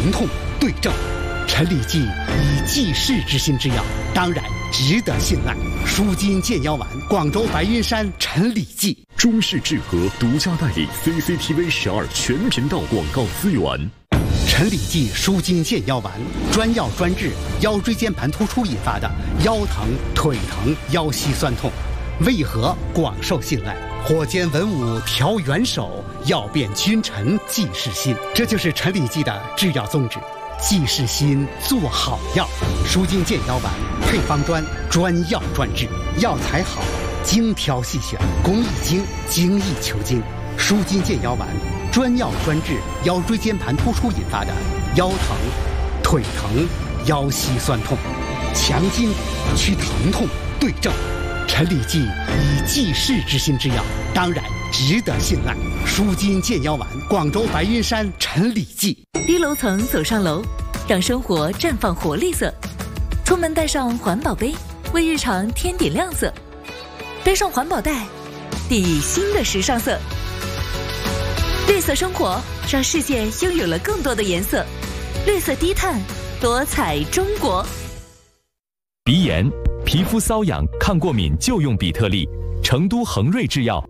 疼痛对症。陈李济以济世之心之药，当然值得信赖。舒筋健腰丸，广州白云山陈李济。 中式智和独家代理 CCTV 12全频道广告资源。 陈李济舒筋健腰丸，专药专治腰椎间盘突出引发的腰疼、腿疼、腰膝酸痛，为何广受信赖？火煎文武调元首，药变君臣济世心。这就是陈李济的制药宗旨。济世心，做好药。舒筋健腰丸配方专，专药专治，药材好，精挑细选，工艺精，精益求精。舒筋健腰丸专药专治腰椎间盘突出引发的腰疼、腿疼、腰膝酸痛，强筋去疼痛对症。陈李济以济世之心之药，当然值得信赖。舒筋健腰丸，广州白云山陈李济。 低楼层走上楼，让生活绽放活力色。出门带上环保杯，为日常添点亮色。背上环保袋，递以新的时尚色。绿色生活让世界拥有了更多的颜色。绿色低碳，多彩中国。 鼻炎、皮肤瘙痒、抗过敏就用比特利，成都恒瑞制药。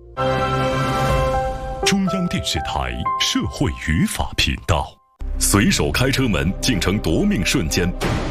中央电视台社会语法频道。随手开车门竟成夺命瞬间，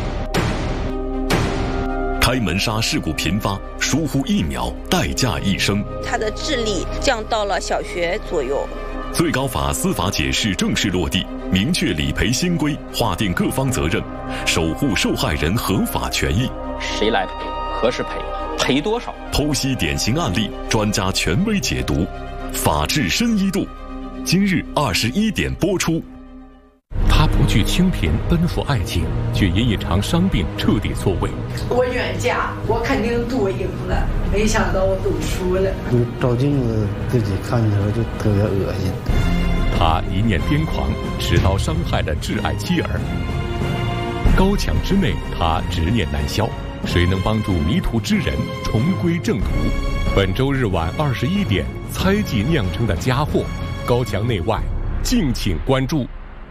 开门刹事故频发，疏忽1秒代价一生。 他的智力降到了小学左右。 最高法司法解释正式落地，明确理赔新规，划定各方责任，守护受害人合法权益。 谁来赔？何时赔？赔多少？ 剖析典型案例，专家权威解读，法治深一度。今日21点播出。 他不惧清贫，奔赴爱情，却因一场伤病彻底错位。 我远嫁，我肯定赌赢了，没想到我赌输了。 照镜子自己看的时候就特别恶心。 他一念癫狂，持刀伤害了挚爱妻儿。高墙之内，他执念难消。谁能帮助迷途之人重归正途？本周日晚21点，猜忌酿成的佳祸，高墙内外，敬请关注。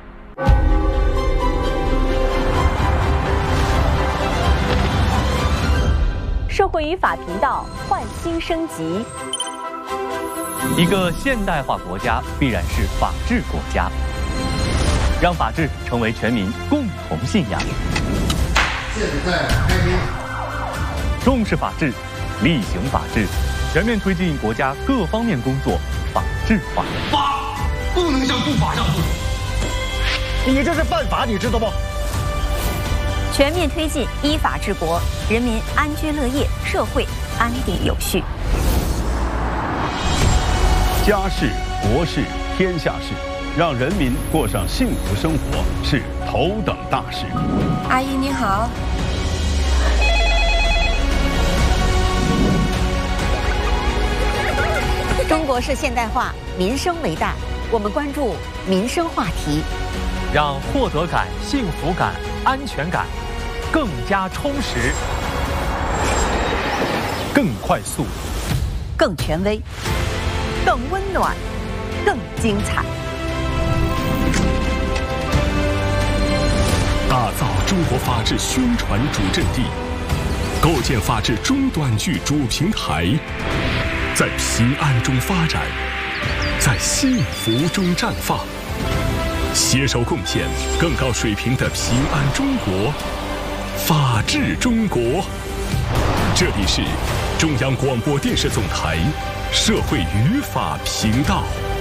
社会与法频道焕新升级。 一个现代化国家必然是法治国家，让法治成为全民共同信仰。 现在开庭。 重视法治，厉行法治，全面推进国家各方面工作法治化。 法不能向不法让步， 你这是犯法，你知道不？ 全面推进依法治国，人民安居乐业，社会安定有序。 家事、国事、天下事，让人民过上幸福生活是头等大事。 阿姨你好。中国式现代化，民生为大，我们关注民生话题， 让获得感、幸福感、安全感更加充实、 更快速、 更权威、更温暖、更精彩。 打造中国法治宣传主阵地，构建法治中短剧主平台，在平安中发展，在幸福中绽放，携手贡献更高水平的平安中国、法治中国。这里是中央广播电视总台社会语法频道。